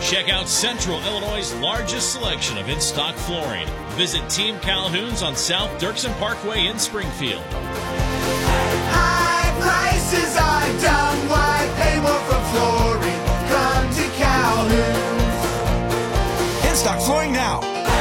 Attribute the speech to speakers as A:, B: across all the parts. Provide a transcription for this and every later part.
A: Check out Central Illinois' largest selection of in-stock flooring. Visit Team Calhoun's on South Dirksen Parkway in Springfield.
B: High prices are dumb. Why pay more for flooring? Come to Calhoun's.
C: In-stock flooring now.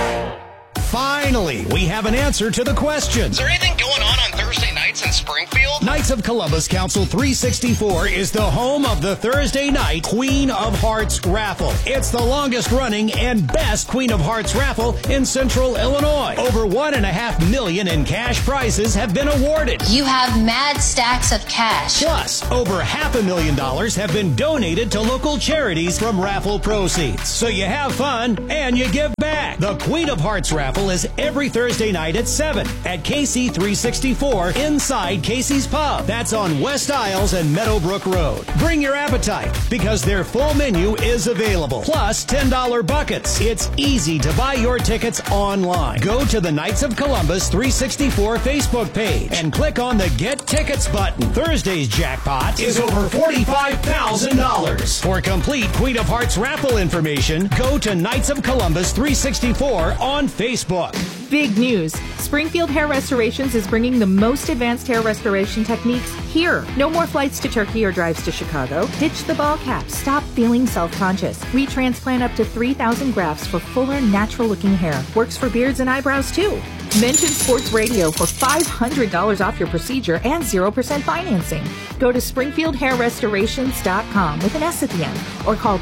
D: Finally, we have an answer to the question.
E: Is there anything going on Thursday nights in Springfield?
D: Knights of Columbus Council 364 is the home of the Thursday night Queen of Hearts raffle. It's the longest running and best Queen of Hearts raffle in Central Illinois. Over $1.5 million in cash prizes have been awarded.
F: You have mad stacks of cash.
D: Plus, over $500,000 have been donated to local charities from raffle proceeds. So you have fun and you give back. The Queen of Hearts raffle is every Thursday night at 7 at KC 364 inside Casey's Pub. That's on West Isles and Meadowbrook Road. Bring your appetite because their full menu is available. Plus $10 buckets. It's easy to buy your tickets online. Go to the Knights of Columbus 364 Facebook page and click on the Get Tickets button. Thursday's jackpot is over $45,000. For complete Queen of Hearts raffle information, go to Knights of Columbus 364 on Facebook.
G: Big news. Springfield Hair Restorations is bringing the most advanced hair restoration techniques here. No more flights to Turkey or drives to Chicago. Ditch the ball cap. Stop feeling self-conscious. Retransplant up to 3,000 grafts for fuller, natural-looking hair. Works for beards and eyebrows, too. Mention Sports Radio for $500 off your procedure and 0% financing. Go to SpringfieldHairRestorations.com with an S at the end or call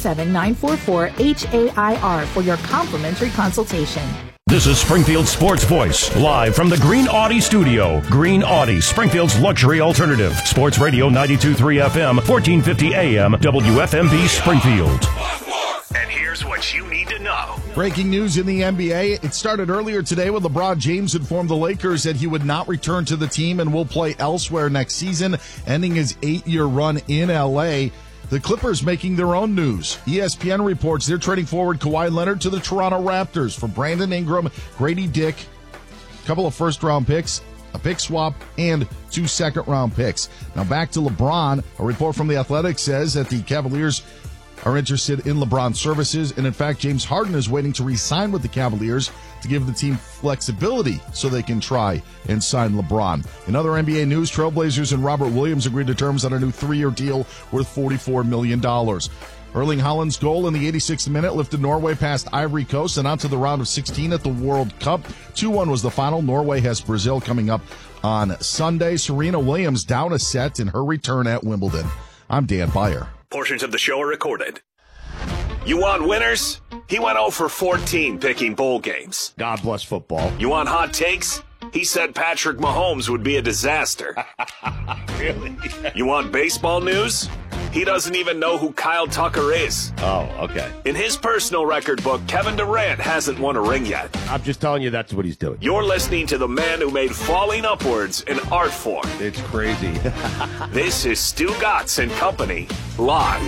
G: 217-944-HAIR for your complimentary consultation.
H: This is Springfield Sports Voice, live from the Green Audi studio. Green Audi, Springfield's luxury alternative. Sports Radio 92.3 FM, 1450 AM, WFMB Springfield.
I: And here's what you need to know.
J: Breaking news in the NBA. It started earlier today when LeBron James informed the Lakers that he would not return to the team and will play elsewhere next season, ending his 8-year run in L.A. The Clippers making their own news. ESPN reports they're trading forward Kawhi Leonard to the Toronto Raptors for Brandon Ingram, Grady Dick, a couple of first-round picks, a pick swap, and 2 second-round picks. Now back to LeBron. A report from The Athletic says that the Cavaliers are interested in LeBron's services, and in fact, James Harden is waiting to re-sign with the Cavaliers to give the team flexibility so they can try and sign LeBron. In other NBA news, Trailblazers and Robert Williams agreed to terms on a new 3-year deal worth $44 million. Erling Haaland's goal in the 86th minute lifted Norway past Ivory Coast and onto the round of 16 at the World Cup. 2-1 was the final. Norway has Brazil coming up on Sunday. Serena Williams down a set in her return at Wimbledon. I'm Dan Beyer.
I: Portions of the show are recorded. You want winners? He went 0 for 14 picking bowl games.
K: God bless football.
I: You want hot takes? He said Patrick Mahomes would be a disaster.
K: Really?
I: You want baseball news? He doesn't even know who Kyle Tucker is.
K: Oh, okay.
I: In his personal record book, Kevin Durant hasn't won a ring yet.
K: I'm just telling you that's what he's doing.
I: You're listening to the man who made falling upwards an art form.
K: It's crazy.
I: This is Stu Gatz and Company, live.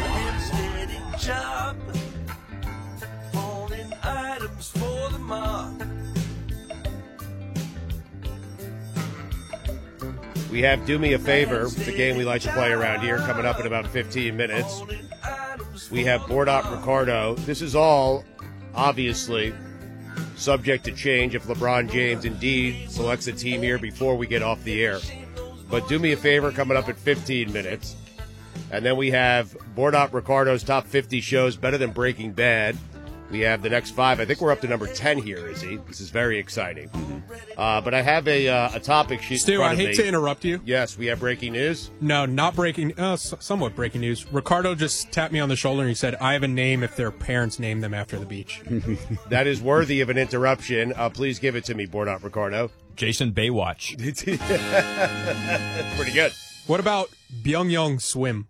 K: We have Do Me a Favor, the game we like to play around here, coming up in about 15 minutes. We have Bordot Ricardo. This is all, obviously, subject to change if LeBron James indeed selects a team here before we get off the air. But Do Me a Favor coming up in 15 minutes. And then we have Bordot Ricardo's Top 50 Shows Better Than Breaking Bad. We have the next 5. I think we're up to number 10 here, Izzy. This is very exciting. But I have a topic sheet.
L: Stu, I hate to interrupt you.
K: Yes, we have breaking news.
L: No, not breaking. Somewhat breaking news. Ricardo just tapped me on the shoulder and he said, "I have a name if their parents name them after the beach."
K: That is worthy of an interruption. Please give it to me, Bordot Ricardo.
M: Jason Baywatch.
K: That's pretty good.
L: What about Byung-Young Swim?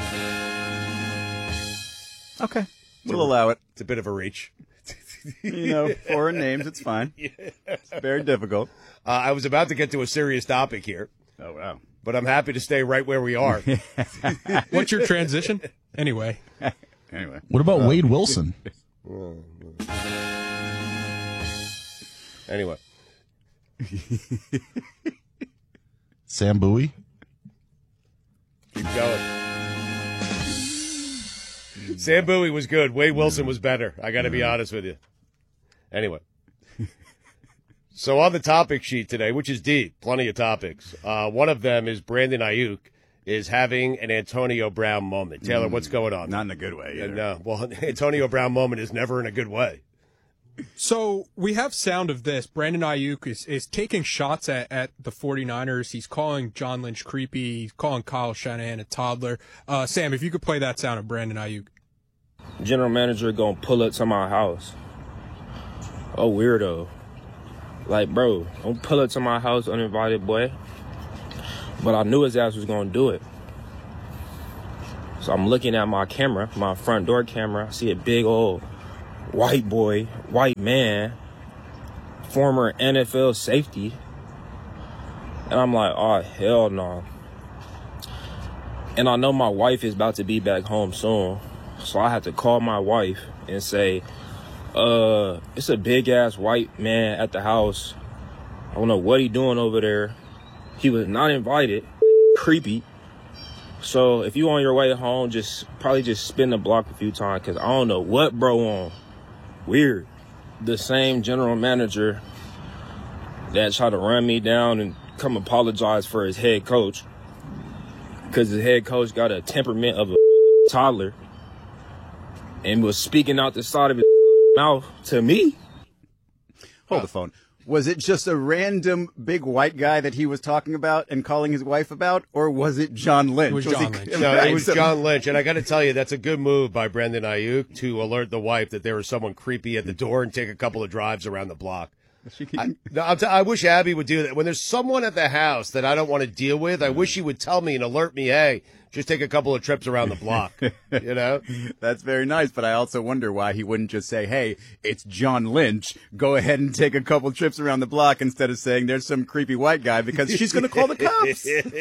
N: Okay. We'll allow it.
K: It's a bit of a reach.
N: You know, foreign names, it's fine. It's very difficult.
K: I was about to get to a serious topic here.
N: Oh, wow.
K: But I'm happy to stay right where we are.
L: What's your transition? Anyway.
J: What about Wade Wilson?
K: Anyway.
J: Sam Bowie?
K: Keep going. Sam Bowie was good. Wade Wilson was better. I got to be honest with you. Anyway. So on the topic sheet today, which is deep, plenty of topics, one of them is Brandon Ayuk is having an Antonio Brown moment. Taylor, what's going on?
N: Not in a good way either.
K: No, well, Antonio Brown moment is never in a good way.
L: So we have sound of this. Brandon Ayuk is taking shots at the 49ers. He's calling John Lynch creepy. He's calling Kyle Shanahan a toddler. Sam, if you could play that sound of Brandon Ayuk.
C: General manager gonna pull up to my house. Oh, weirdo. Like, bro, don't pull up to my house uninvited, boy. But I knew his ass was gonna do it. So I'm looking at my camera, my front door camera. I see a big old white boy, white man, former NFL safety. And I'm like, oh, hell no. And I know my wife is about to be back home soon. So I had to call my wife and say, it's a big-ass white man at the house. I don't know what he doing over there. He was not invited. Creepy. So if you on your way home, probably just spin the block a few times because I don't know what bro on. Weird. The same general manager that tried to run me down and come apologize for his head coach because his head coach got a temperament of a toddler and was speaking out the side of his mouth to me.
N: Hold the phone. Was it just a random big white guy that he was talking about and calling his wife about, or was it John Lynch?
L: It was John Lynch.
K: No, it was John Lynch, and I got to tell you, that's a good move by Brandon Ayuk to alert the wife that there was someone creepy at the door and take a couple of drives around the block. I wish Abby would do that. When there's someone at the house that I don't want to deal with, I wish he would tell me and alert me, hey, just take a couple of trips around the block, you know?
N: That's very nice, but I also wonder why he wouldn't just say, hey, it's John Lynch. Go ahead and take a couple trips around the block instead of saying there's some creepy white guy because she's going to call the cops.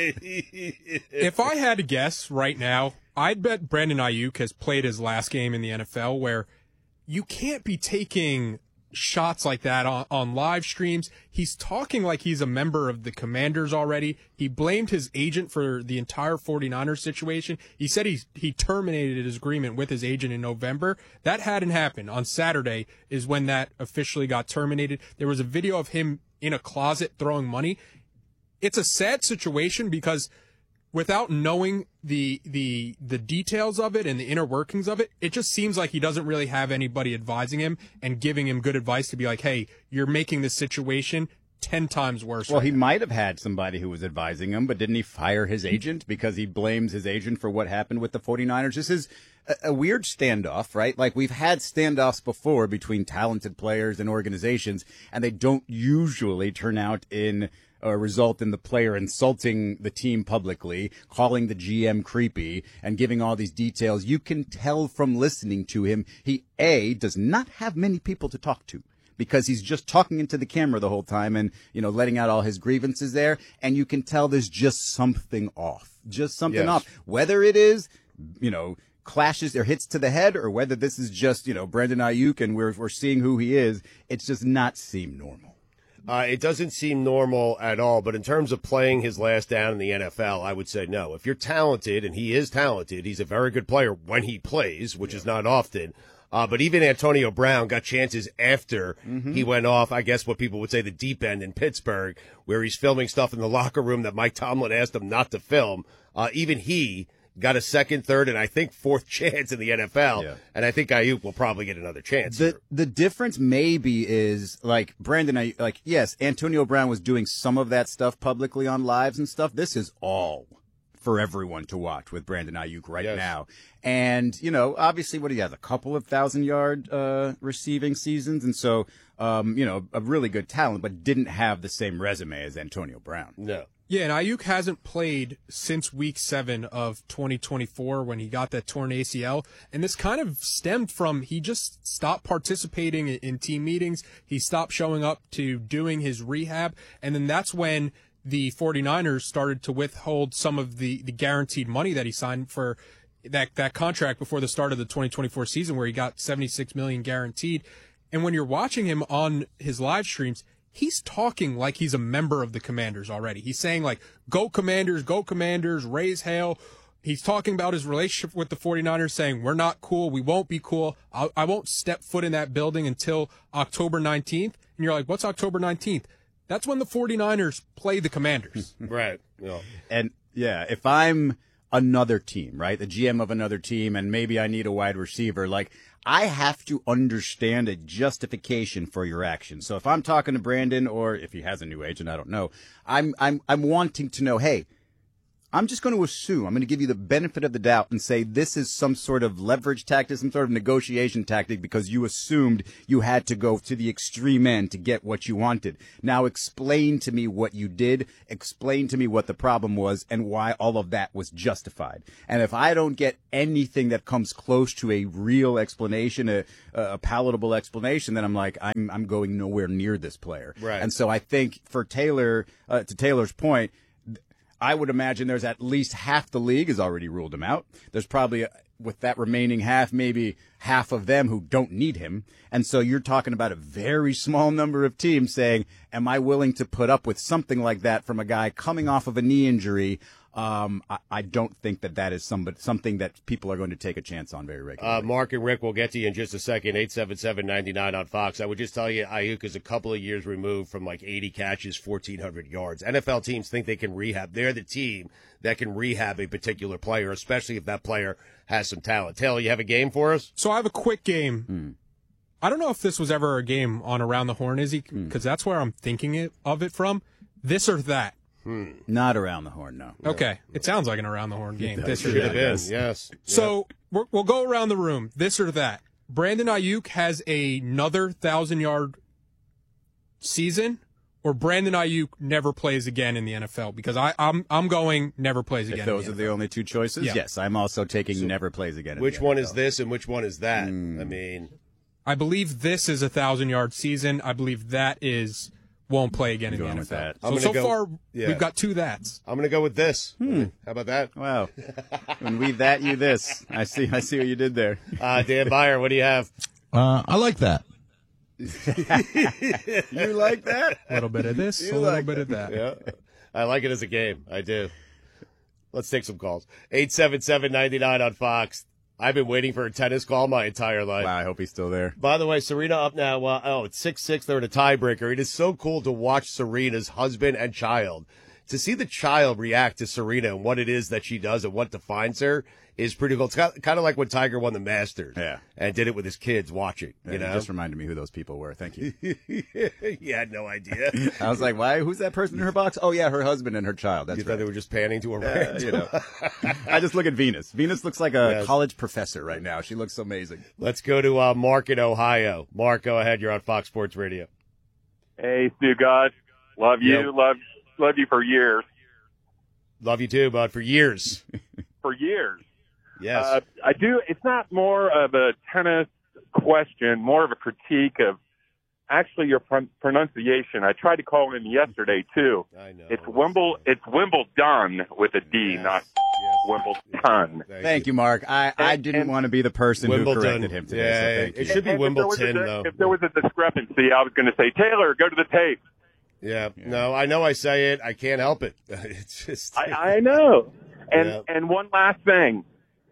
L: If I had to guess right now, I'd bet Brandon Ayuk has played his last game in the NFL where you can't be taking shots like that on live streams. He's talking like he's a member of the Commanders already. He blamed his agent for the entire 49ers situation. He said he terminated his agreement with his agent in November. That hadn't happened. On Saturday is when that officially got terminated. There was a video of him in a closet throwing money. It's a sad situation because without knowing the details of it and the inner workings of it, it just seems like he doesn't really have anybody advising him and giving him good advice to be like, hey, you're making this situation 10 times worse.
N: Well, he might have had somebody who was advising him, but didn't he fire his agent because he blames his agent for what happened with the 49ers? This is a weird standoff, right? Like, we've had standoffs before between talented players and organizations, and they don't usually turn out in result in the player insulting the team publicly, calling the GM creepy, and giving all these details. You can tell from listening to him, he, A, does not have many people to talk to because he's just talking into the camera the whole time and, letting out all his grievances there. And you can tell there's just something off, off. Whether it is, clashes or hits to the head, or whether this is just, Brandon Ayuk and we're seeing who he is, it does not seem normal.
K: It doesn't seem normal at all, but in terms of playing his last down in the NFL, I would say no. If you're talented, and he is talented, he's a very good player when he plays, which is not often. But even Antonio Brown got chances after he went off, I guess what people would say the deep end in Pittsburgh, where he's filming stuff in the locker room that Mike Tomlin asked him not to film. Even he got a second, third, and I think fourth chance in the NFL. Yeah. And I think Ayuk will probably get another chance.
N: The difference maybe is, like, Brandon Ayuk, like, yes, Antonio Brown was doing some of that stuff publicly on lives and stuff. This is all for everyone to watch with Brandon Ayuk right now. And, obviously what he has, a couple of 1,000-yard receiving seasons. And so, a really good talent, but didn't have the same resume as Antonio Brown.
K: No.
L: Yeah, and Ayuk hasn't played since Week 7 of 2024 when he got that torn ACL. And this kind of stemmed from he just stopped participating in team meetings. He stopped showing up to doing his rehab. And then that's when the 49ers started to withhold some of the guaranteed money that he signed for that contract before the start of the 2024 season, where he got $76 million guaranteed. And when you're watching him on his live streams, he's talking like he's a member of the Commanders already. He's saying, like, go Commanders, raise hell. He's talking about his relationship with the 49ers, saying, we're not cool, we won't be cool, I won't step foot in that building until October 19th. And you're like, what's October 19th? That's when the 49ers play the Commanders.
K: Right. Yeah.
N: And, yeah, if I'm another team, right, the GM of another team, and maybe I need a wide receiver, like, I have to understand a justification for your actions. So if I'm talking to Brandon, or if he has a new agent, I don't know, I'm wanting to know, hey, I'm just going to assume, I'm going to give you the benefit of the doubt and say this is some sort of leverage tactic, some sort of negotiation tactic, because you assumed you had to go to the extreme end to get what you wanted. Now explain to me what you did, explain to me what the problem was, and why all of that was justified. And if I don't get anything that comes close to a real explanation, a palatable explanation, then I'm like, I'm going nowhere near this player.
K: Right.
N: And so I think for Taylor, to Taylor's point, I would imagine there's at least half the league has already ruled him out. There's probably, with that remaining half, maybe half of them who don't need him. And so you're talking about a very small number of teams saying, am I willing to put up with something like that from a guy coming off of a knee injury? I don't think that is something that people are going to take a chance on very regularly.
K: Mark and Rick, we'll get to you in just a second. 877-99 on Fox. I would just tell you, Ayuk is a couple of years removed from like 80 catches, 1,400 yards. NFL teams think they can rehab. They're the team that can rehab a particular player, especially if that player has some talent. Taylor, you have a game for us?
L: So I have a quick game. I don't know if this was ever a game on Around the Horn, Izzy, because that's where I'm thinking of it from. This or that.
N: Not Around the Horn, no.
L: Okay. It sounds like an Around the Horn game. This or
K: Should have
L: that.
K: been, yes.
L: So we'll go around the room. This or that. Brandon Ayuk has another 1,000-yard season, or Brandon Ayuk never plays again in the NFL? Because I'm going never plays again.
N: If those are the only two choices, yes. I'm also taking never plays again.
K: Which one is this and which one is that? I mean,
L: I believe this is a 1,000-yard season. I believe that is won't play again in the NFL. So far, we've got two that's.
K: I'm going to go with this. How about that?
N: Wow. When we that, you this. I see what you did there.
K: Dan Byer, what do you have?
J: I like that.
K: You like that?
L: A little bit of this, a little bit of that.
K: Yeah. I like it as a game. I do. Let's take some calls. 877-99 on Fox. I've been waiting for a tennis call my entire life.
N: Wow, I hope he's still there.
K: By the way, Serena up now. It's 6-6. They're in a tiebreaker. It is so cool to watch Serena's husband and child. To see the child react to Serena and what it is that she does and what defines her is pretty cool. It's kind of like when Tiger won the Masters.
N: Yeah.
K: And did it with his kids watching.
N: Yeah,
K: you know?
N: It just reminded me who those people were. Thank you.
K: You had no idea.
N: I was like, why? Who's that person in her box? Oh, yeah, her husband and her child. That's
K: You thought they were just panning to her right?
N: You know. I just look at Venus. Venus looks like a college professor right now. She looks amazing.
K: Let's go to Mark in Ohio. Mark, go ahead. You're on Fox Sports Radio.
M: Hey, Stu God. Love you. Love you for years.
K: Love you too, bud, for years.
M: For years.
K: Yes.
M: I do. It's not more of a tennis question, more of a critique of actually your pronunciation. I tried to call in yesterday too.
K: I know.
M: It's Wimbledon with a D, not Wimbledon.
N: Thank you, Mark. I didn't want to be the person who corrected him today. So thank you.
K: It should be Wimbledon, though.
M: If there was a discrepancy, I was going to say, Taylor, go to the tape.
K: Yeah. No, I know I say it. I can't help it. It's just.
M: I know. And one last thing.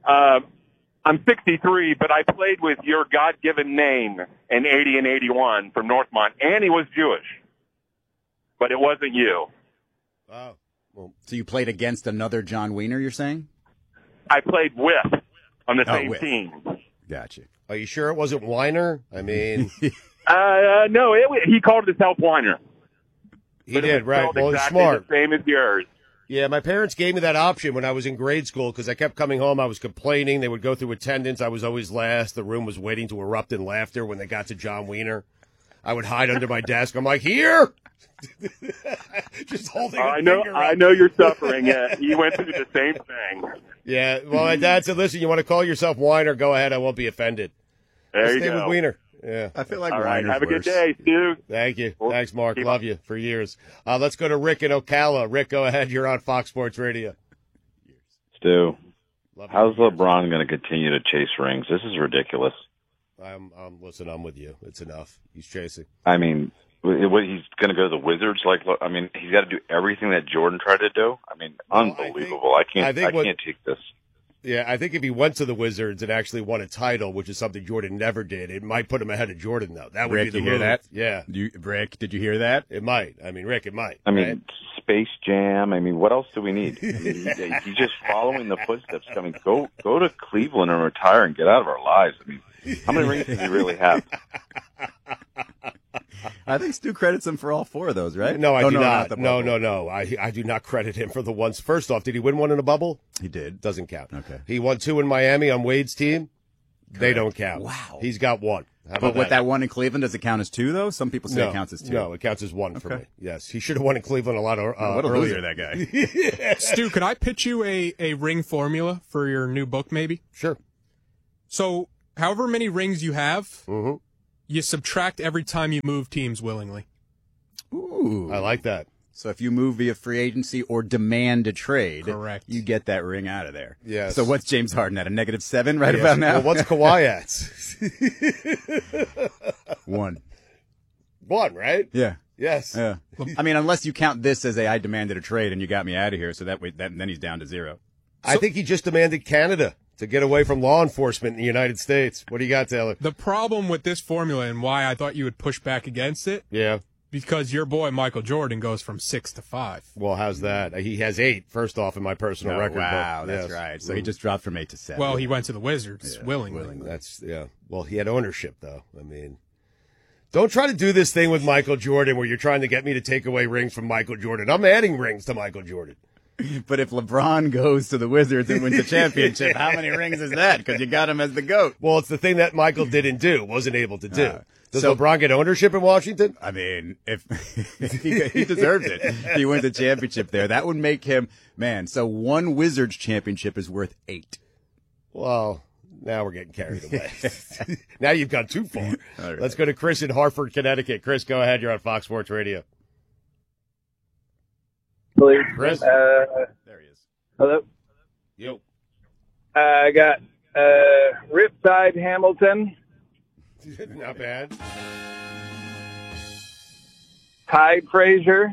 M: I'm 63, but I played with your God-given name in 80 and 81 from Northmont, and he was Jewish. But it wasn't you.
K: Wow. Well,
N: so you played against another John Wiener, you're saying?
M: I played with on the same team.
N: Gotcha.
K: Are you sure it wasn't Weiner? I mean.
M: No, he called himself Weiner.
K: He did, right. Well, he's
M: exactly
K: smart.
M: The same as yours.
K: Yeah, my parents gave me that option when I was in grade school because I kept coming home. I was complaining. They would go through attendance. I was always last. The room was waiting to erupt in laughter when they got to John Wiener. I would hide under my desk. I'm like, here! Just holding
M: I know you're suffering. Yeah, you went through the same thing.
K: Yeah, well, my dad said, listen, you want to call yourself Weiner? Go ahead. I won't be offended.
M: There you
K: stay
M: go.
K: with Wiener. Yeah.
N: I feel like
M: all right,
N: Weiner's
M: have a good
N: worse.
M: day, Stu.
K: Thank you. Thanks, Mark. Love you for years. Let's go to Rick in Ocala. Rick, go ahead. You're on Fox Sports Radio.
O: Stu, how's LeBron going to continue to chase rings? This is ridiculous.
K: Listen, I'm with you. It's enough. He's chasing.
O: I mean, he's going to go to the Wizards? I mean, he's got to do everything that Jordan tried to do? I mean, unbelievable. I can't take this.
K: Yeah, I think if he went to the Wizards and actually won a title, which is something Jordan never did, it might put him ahead of Jordan, though. That would
N: Rick,
K: be the
N: you
K: move.
N: hear that?
K: Yeah.
N: Rick, did you hear that?
K: It might. I mean, Rick, it might.
O: I mean,
K: right?
O: Space Jam. I mean, what else do we need? I mean, he's just following the footsteps. I mean, go to Cleveland and retire and get out of our lives. I mean, how many rings does he really have?
N: I think Stu credits him for all 4 of those, right?
K: No, I do not.
N: not
K: No. I do not credit him for the ones. First off, did he win one in a bubble?
N: He did.
K: Doesn't count.
N: Okay.
K: He won 2 in Miami on Wade's team. Correct. They don't count.
N: Wow.
K: He's got 1. How about
N: But with that one in Cleveland, does it count as 2, though? Some people say it counts as 2.
K: No, it counts as 1 for me. Yes. He should have won in Cleveland a lot
N: what a
K: earlier.
N: loser, that guy.
K: Yeah.
L: Stu, could I pitch you a ring formula for your new book, maybe?
K: Sure.
L: So, however many rings you have, you subtract every time you move teams willingly.
N: Ooh.
K: I like that.
N: So if you move via free agency or demand a trade,
L: correct,
N: you get that ring out of there.
K: Yes.
N: So what's James Harden at, a -7 right
K: Yes.
N: about now?
K: Well, what's Kawhi at?
N: 1.
K: 1, right?
N: Yeah.
K: Yes.
N: Yeah. I mean, unless you count this as I demanded a trade and you got me out of here, so that way, then he's down to 0.
K: I think he just demanded Canada to get away from law enforcement in the United States. What do you got, Taylor?
L: The problem with this formula and why I thought you would push back against it, because your boy Michael Jordan goes from 6 to 5.
K: Well, how's that? He has 8, first off, in my personal record book.
N: Wow, that's
K: Yes.
N: right. So he just dropped from 8 to 7.
L: Well, he went to the Wizards willingly.
K: That's, Well, he had ownership, though. I mean, don't try to do this thing with Michael Jordan where you're trying to get me to take away rings from Michael Jordan. I'm adding rings to Michael Jordan.
N: But if LeBron goes to the Wizards and wins a championship, how many rings is that? Because you got him as the GOAT.
K: Well, it's the thing that Michael didn't do, wasn't able to do. Does
N: so-
K: LeBron get ownership in Washington?
N: I mean, if he deserves it. He wins a championship there. That would make him, man, so 1 Wizards championship is worth 8.
K: Well, now we're getting carried away. Now you've gone too far.
N: All right.
K: Let's go to Chris in Hartford, Connecticut. Chris, go ahead. You're on Fox Sports Radio. Chris?
N: There he is.
P: Hello?
K: Yo.
P: I got Riptide Hamilton,
K: Not bad.
P: Tide Frazier,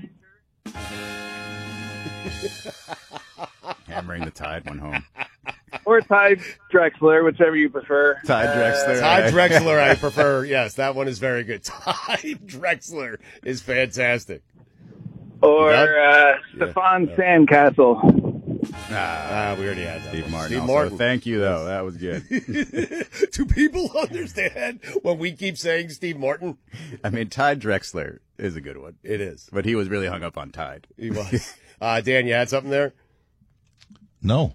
N: Hammering the Tide, one home.
P: or Tide Drexler, whichever you prefer.
N: Tide Drexler.
K: Tide Drexler, I prefer. Yes, that one is very good. Tide Drexler is fantastic.
P: Or Stefan Sandcastle.
K: We already had that.
N: Steve Martin.
K: Steve
N: also.
K: Martin.
N: Thank you, though. That was good.
K: Do people understand when we keep saying Steve Martin?
N: I mean, Tide Drexler is a good one.
K: It is.
N: But he was really hung up on Tide.
K: He was. Dan, you had something there?
J: No.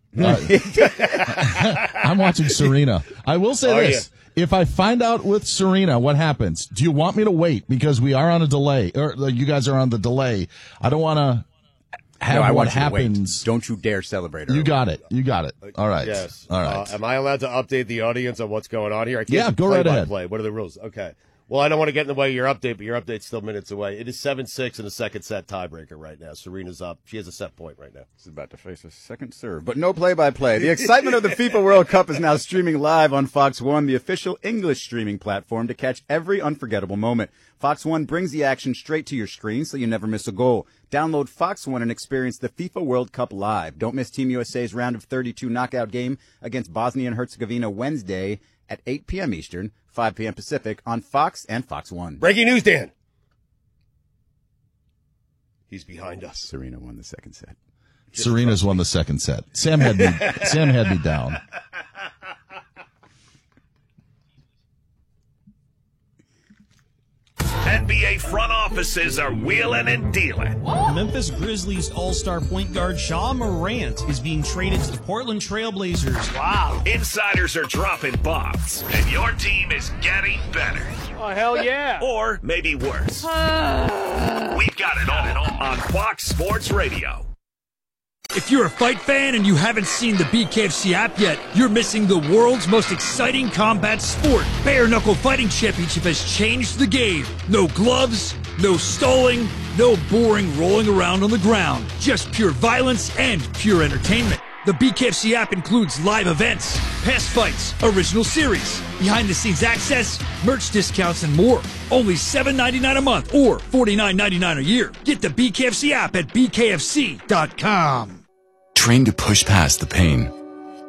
J: I'm watching Serena. I will say this. If I find out with Serena what happens, do you want me to wait? Because we are on a delay, or you guys are on the delay. I don't want to have
N: I
J: what
N: want you to wait.
J: happens.
N: Don't you dare celebrate her.
J: You got it. You got it. All right.
K: Yes.
J: All right.
K: Am I allowed to update the audience on what's going on here? I can't
J: Yeah,
K: do
J: go right ahead.
K: play-by-play. What are the rules? Okay. Well, I don't want to get in the way of your update, but your update's still minutes away. It is 7-6 in the second set tiebreaker right now. Serena's up. She has a set point right now.
N: She's about to face a second serve, but no play-by-play. The excitement of the FIFA World Cup is now streaming live on Fox One, the official English streaming platform, to catch every unforgettable moment. Fox One brings the action straight to your screen so you never miss a goal. Download Fox One and experience the FIFA World Cup live. Don't miss Team USA's round of 32 knockout game against Bosnia and Herzegovina Wednesday at 8 p.m. Eastern, 5 p.m. Pacific on Fox and Fox One.
K: Breaking news, Dan. He's behind us.
N: Serena won the second set.
J: Serena's won the second set. Sam had me down.
I: NBA front offices are wheeling and dealing.
Q: Memphis Grizzlies all-star point guard Ja Morant is being traded to the Portland Trail Blazers.
I: Wow. Insiders are dropping bombs, and your team is getting better.
Q: Oh, hell yeah.
I: Or maybe worse. We've got it all on Fox Sports Radio.
R: If you're a fight fan and you haven't seen the BKFC app yet, you're missing the world's most exciting combat sport. Bare Knuckle Fighting Championship has changed the game. No gloves, no stalling, no boring rolling around on the ground. Just pure violence and pure entertainment. The BKFC app includes live events, past fights, original series, behind-the-scenes access, merch discounts, and more. Only $7.99 a month or $49.99 a year. Get the BKFC app at bkfc.com.
S: Train to push past the pain.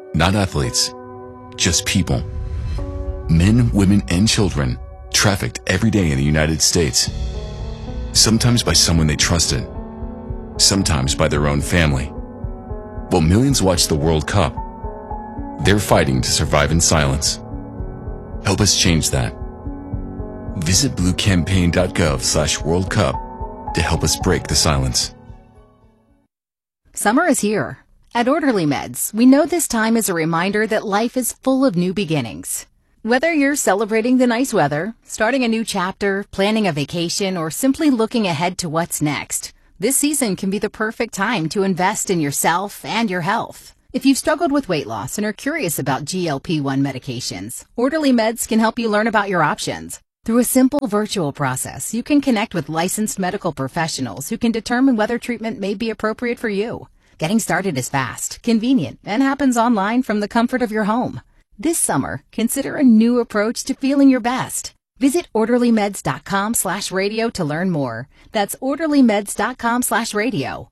S: Not athletes, just people. Men, women, and children trafficked every day in the United States. Sometimes by someone they trusted, sometimes by their own family. While millions watch the World Cup, they're fighting to survive in silence. Help us change that. Visit bluecampaign.gov/World Cup to help us break the silence.
T: Summer is here. At Orderly Meds, we know this time is a reminder that life is full of new beginnings. Whether you're celebrating the nice weather, starting a new chapter, planning a vacation, or simply looking ahead to what's next, this season can be the perfect time to invest in yourself and your health. If you've struggled with weight loss and are curious about GLP-1 medications, Orderly Meds can help you learn about your options. Through a simple virtual process, you can connect with licensed medical professionals who can determine whether treatment may be appropriate for you. Getting started is fast, convenient, and happens online from the comfort of your home. This summer, consider a new approach to feeling your best. Visit orderlymeds.com/radio to learn more. That's orderlymeds.com/radio.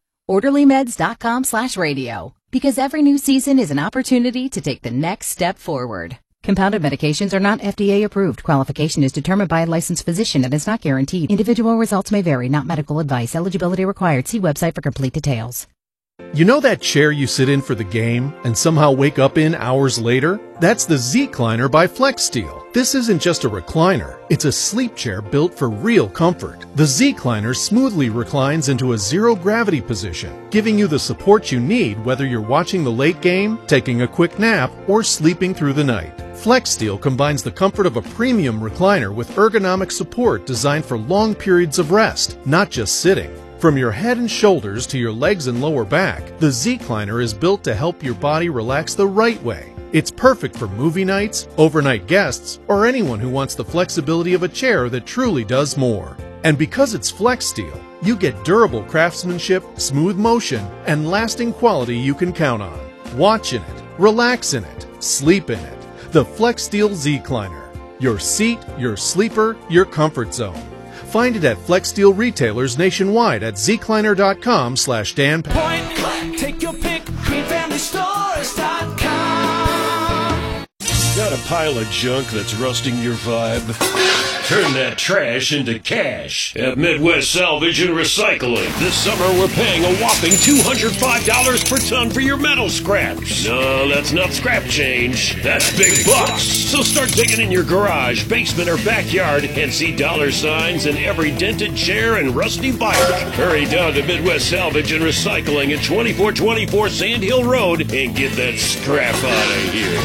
T: orderlymeds.com/radio. Because every new season is an opportunity to take the next step forward. Compounded medications are not FDA approved. Qualification is determined by a licensed physician and is not guaranteed. Individual results may vary, not medical advice. Eligibility required. See website for complete details.
U: You know that chair you sit in for the game and somehow wake up in hours later? That's the Z-Cliner by FlexSteel. This isn't just a recliner. It's a sleep chair built for real comfort. The Z-Cliner smoothly reclines into a zero-gravity position, giving you the support you need whether you're watching the late game, taking a quick nap, or sleeping through the night. FlexSteel combines the comfort of a premium recliner with ergonomic support designed for long periods of rest, not just sitting. From your head and shoulders to your legs and lower back, the Z-Cliner is built to help your body relax the right way. It's perfect for movie nights, overnight guests, or anyone who wants the flexibility of a chair that truly does more. And because it's FlexSteel, you get durable craftsmanship, smooth motion, and lasting quality you can count on. Watch in it, relax in it, sleep in it. The FlexSteel Z-Cliner. Your seat, your sleeper, your comfort zone. Find it at FlexSteel retailers nationwide at zcliner.com/Dan.
B: Take your pick, greenfamilystores.com.
H: Got a pile of junk that's rusting your vibe? Turn that trash into cash at Midwest Salvage and Recycling. This summer, we're paying a whopping $205 per ton for your metal scraps. No, that's not scrap change. That's big bucks. So start digging in your garage, basement, or backyard and see dollar signs in every dented chair and rusty bike. Hurry down to Midwest Salvage and Recycling at 2424 Sand Hill Road and get that scrap out of here.